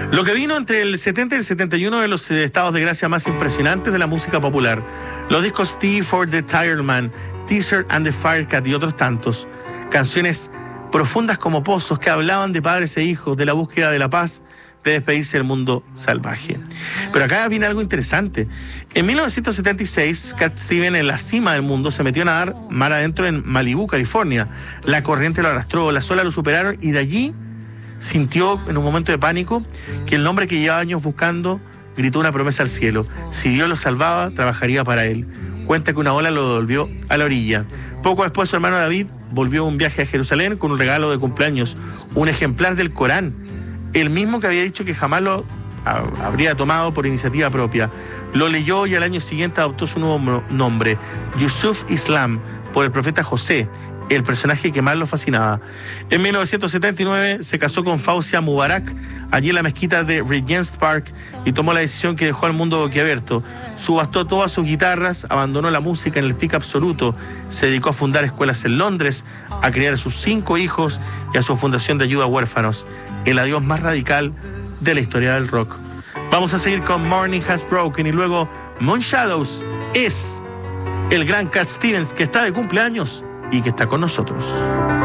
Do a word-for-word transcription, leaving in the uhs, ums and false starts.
Lo que vino entre el setenta y el setenta y uno de los estados de gracia más impresionantes de la música popular. Los discos Tea for the Tired Man, Teaser and the Firecat y otros tantos. Canciones profundas como pozos que hablaban de padres e hijos, de la búsqueda de la paz, de despedirse del mundo salvaje. Pero acá viene algo interesante. En mil novecientos setenta y seis, Cat Stevens, en la cima del mundo, se metió a nadar mar adentro en Malibú, California. La corriente lo arrastró, las olas lo superaron y de allí sintió, en un momento de pánico, que el hombre que llevaba años buscando gritó una promesa al cielo. Si Dios lo salvaba, trabajaría para él. Cuenta que una ola lo devolvió a la orilla. Poco después, su hermano David volvió a un viaje a Jerusalén con un regalo de cumpleaños, un ejemplar del Corán, el mismo que había dicho que jamás lo a, habría tomado por iniciativa propia. Lo leyó y al año siguiente adoptó su nuevo nombre, Yusuf Islam, por el profeta José, el personaje que más lo fascinaba. En mil novecientos setenta y nueve se casó con Fausia Mubarak, allí en la mezquita de Regent's Park, y tomó la decisión que dejó al mundo boquiabierto. Subastó todas sus guitarras, abandonó la música en el pic absoluto, se dedicó a fundar escuelas en Londres, a criar a sus cinco hijos y a su fundación de ayuda a huérfanos, el adiós más radical de la historia del rock. Vamos a seguir con Morning Has Broken y luego Moon Shadows. Es el gran Cat Stevens, que está de cumpleaños y que está con nosotros.